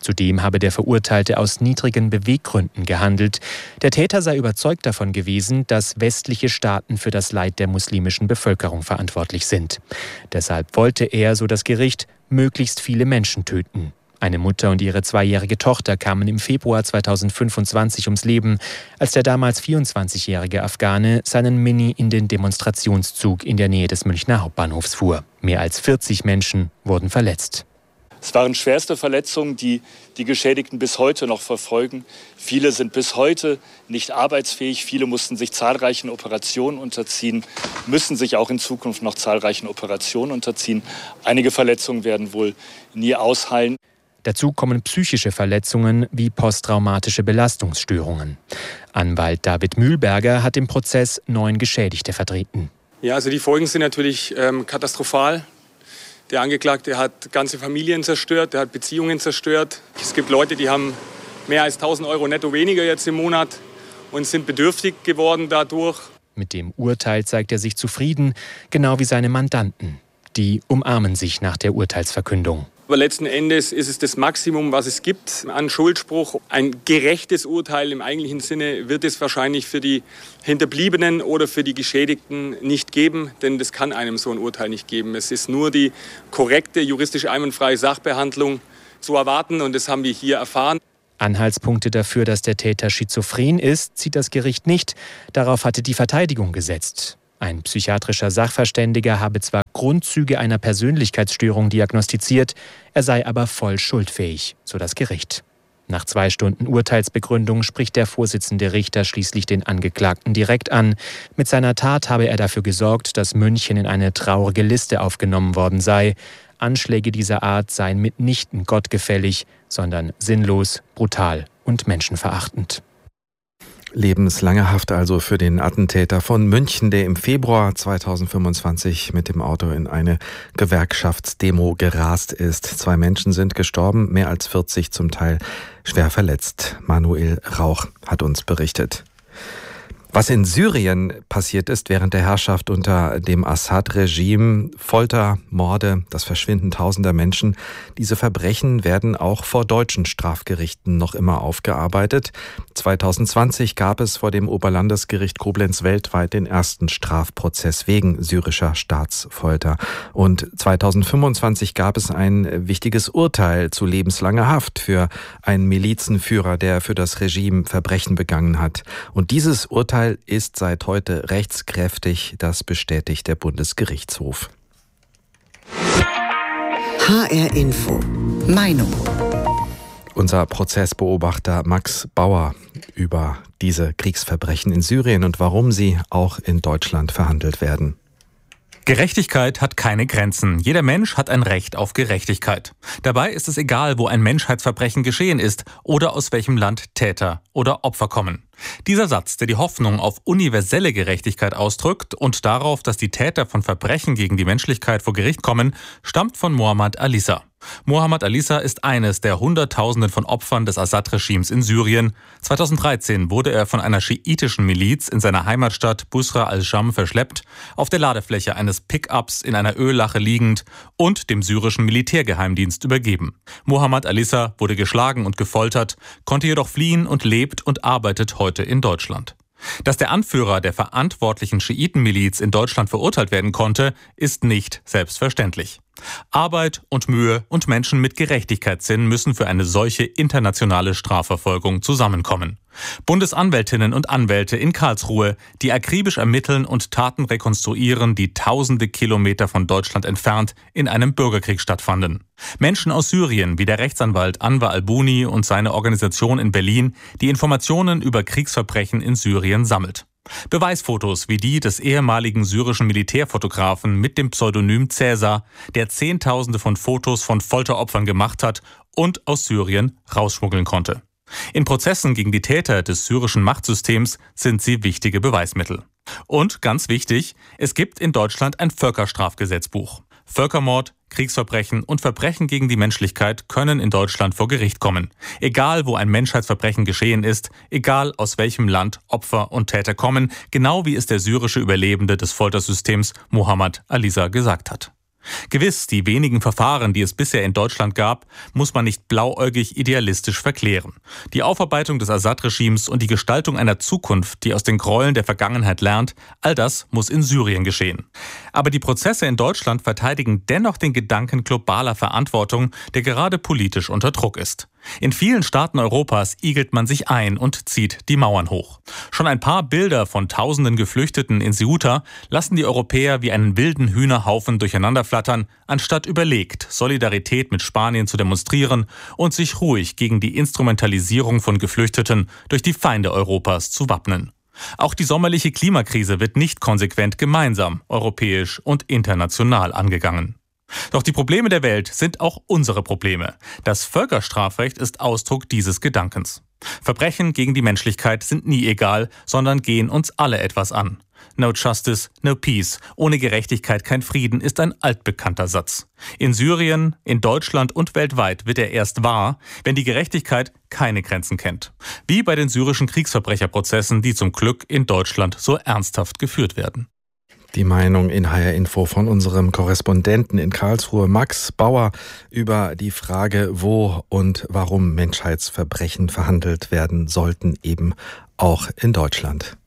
Zudem habe der Verurteilte aus niedrigen Beweggründen gehandelt. Der Täter sei überzeugt davon gewesen, dass westliche Staaten für das Leid der muslimischen Bevölkerung verantwortlich sind. Deshalb wollte er, so das Gericht, möglichst viele Menschen töten. Eine Mutter und ihre zweijährige Tochter kamen im Februar zweitausendfünfundzwanzig ums Leben, als der damals vierundzwanzigjährige Afghane seinen Mini in den Demonstrationszug in der Nähe des Münchner Hauptbahnhofs fuhr. Mehr als vierzig Menschen wurden verletzt. Es waren schwerste Verletzungen, die die Geschädigten bis heute noch verfolgen. Viele sind bis heute nicht arbeitsfähig. Viele mussten sich zahlreichen Operationen unterziehen, müssen sich auch in Zukunft noch zahlreichen Operationen unterziehen. Einige Verletzungen werden wohl nie ausheilen. Dazu kommen psychische Verletzungen wie posttraumatische Belastungsstörungen. Anwalt David Mühlberger hat im Prozess neun Geschädigte vertreten. Ja, also die Folgen sind natürlich ähm, katastrophal. Der Angeklagte hat ganze Familien zerstört, der hat Beziehungen zerstört. Es gibt Leute, die haben mehr als tausend Euro netto weniger jetzt im Monat und sind bedürftig geworden dadurch. Mit dem Urteil zeigt er sich zufrieden, genau wie seine Mandanten. Die umarmen sich nach der Urteilsverkündung. Aber letzten Endes ist es das Maximum, was es gibt an Schuldspruch. Ein gerechtes Urteil im eigentlichen Sinne wird es wahrscheinlich für die Hinterbliebenen oder für die Geschädigten nicht geben, denn das kann einem so ein Urteil nicht geben. Es ist nur die korrekte, juristisch einwandfreie Sachbehandlung zu erwarten und das haben wir hier erfahren. Anhaltspunkte dafür, dass der Täter schizophren ist, sieht das Gericht nicht. Darauf hatte die Verteidigung gesetzt. Ein psychiatrischer Sachverständiger habe zwar Grundzüge einer Persönlichkeitsstörung diagnostiziert, er sei aber voll schuldfähig, so das Gericht. Nach zwei Stunden Urteilsbegründung spricht der Vorsitzende Richter schließlich den Angeklagten direkt an. Mit seiner Tat habe er dafür gesorgt, dass München in eine traurige Liste aufgenommen worden sei. Anschläge dieser Art seien mitnichten gottgefällig, sondern sinnlos, brutal und menschenverachtend. Lebenslange Haft also für den Attentäter von München, der im Februar zweitausendfünfundzwanzig mit dem Auto in eine Gewerkschaftsdemo gerast ist. Zwei Menschen sind gestorben, mehr als vierzig zum Teil schwer verletzt. Manuel Rauch hat uns berichtet. Was in Syrien passiert ist während der Herrschaft unter dem Assad-Regime, Folter, Morde, das Verschwinden tausender Menschen, diese Verbrechen werden auch vor deutschen Strafgerichten noch immer aufgearbeitet. zweitausendzwanzig gab es vor dem Oberlandesgericht Koblenz weltweit den ersten Strafprozess wegen syrischer Staatsfolter. Und zweitausendfünfundzwanzig gab es ein wichtiges Urteil zu lebenslanger Haft für einen Milizenführer, der für das Regime Verbrechen begangen hat. Und dieses Urteil ist seit heute rechtskräftig, das bestätigt der Bundesgerichtshof. H R Info. Meinung. Unser Prozessbeobachter Max Bauer über diese Kriegsverbrechen in Syrien und warum sie auch in Deutschland verhandelt werden. Gerechtigkeit hat keine Grenzen. Jeder Mensch hat ein Recht auf Gerechtigkeit. Dabei ist es egal, wo ein Menschheitsverbrechen geschehen ist oder aus welchem Land Täter oder Opfer kommen. Dieser Satz, der die Hoffnung auf universelle Gerechtigkeit ausdrückt und darauf, dass die Täter von Verbrechen gegen die Menschlichkeit vor Gericht kommen, stammt von Mohammad al-Issa. Mohammad al-Issa ist eines der Hunderttausenden von Opfern des Assad-Regimes in Syrien. zweitausenddreizehn wurde er von einer schiitischen Miliz in seiner Heimatstadt Busra al-Sham verschleppt, auf der Ladefläche eines Pickups in einer Öllache liegend und dem syrischen Militärgeheimdienst übergeben. Mohammad al-Issa wurde geschlagen und gefoltert, konnte jedoch fliehen und lebt und arbeitet heute in Deutschland. Dass der Anführer der verantwortlichen Schiitenmiliz in Deutschland verurteilt werden konnte, ist nicht selbstverständlich. Arbeit und Mühe und Menschen mit Gerechtigkeitssinn müssen für eine solche internationale Strafverfolgung zusammenkommen. Bundesanwältinnen und Anwälte in Karlsruhe, die akribisch ermitteln und Taten rekonstruieren, die tausende Kilometer von Deutschland entfernt in einem Bürgerkrieg stattfanden. Menschen aus Syrien, wie der Rechtsanwalt Anwar al-Buni und seine Organisation in Berlin, die Informationen über Kriegsverbrechen in Syrien sammelt. Beweisfotos wie die des ehemaligen syrischen Militärfotografen mit dem Pseudonym Cäsar, der Zehntausende von Fotos von Folteropfern gemacht hat und aus Syrien rausschmuggeln konnte. In Prozessen gegen die Täter des syrischen Machtsystems sind sie wichtige Beweismittel. Und ganz wichtig, es gibt in Deutschland ein Völkerstrafgesetzbuch. Völkermord, Kriegsverbrechen und Verbrechen gegen die Menschlichkeit können in Deutschland vor Gericht kommen. Egal, wo ein Menschheitsverbrechen geschehen ist, egal aus welchem Land Opfer und Täter kommen, genau wie es der syrische Überlebende des Foltersystems Mohammad al-Issa gesagt hat. Gewiss, die wenigen Verfahren, die es bisher in Deutschland gab, muss man nicht blauäugig idealistisch verklären. Die Aufarbeitung des Assad-Regimes und die Gestaltung einer Zukunft, die aus den Gräueln der Vergangenheit lernt, all das muss in Syrien geschehen. Aber die Prozesse in Deutschland verteidigen dennoch den Gedanken globaler Verantwortung, der gerade politisch unter Druck ist. In vielen Staaten Europas igelt man sich ein und zieht die Mauern hoch. Schon ein paar Bilder von tausenden Geflüchteten in Ceuta lassen die Europäer wie einen wilden Hühnerhaufen durcheinanderflattern, anstatt überlegt Solidarität mit Spanien zu demonstrieren und sich ruhig gegen die Instrumentalisierung von Geflüchteten durch die Feinde Europas zu wappnen. Auch die sommerliche Klimakrise wird nicht konsequent gemeinsam, europäisch und international angegangen. Doch die Probleme der Welt sind auch unsere Probleme. Das Völkerstrafrecht ist Ausdruck dieses Gedankens. Verbrechen gegen die Menschlichkeit sind nie egal, sondern gehen uns alle etwas an. No justice, no peace. Ohne Gerechtigkeit kein Frieden ist ein altbekannter Satz. In Syrien, in Deutschland und weltweit wird er erst wahr, wenn die Gerechtigkeit keine Grenzen kennt. Wie bei den syrischen Kriegsverbrecherprozessen, die zum Glück in Deutschland so ernsthaft geführt werden. Die Meinung in H R Info von unserem Korrespondenten in Karlsruhe, Max Bauer, über die Frage, wo und warum Menschheitsverbrechen verhandelt werden sollten, eben auch in Deutschland.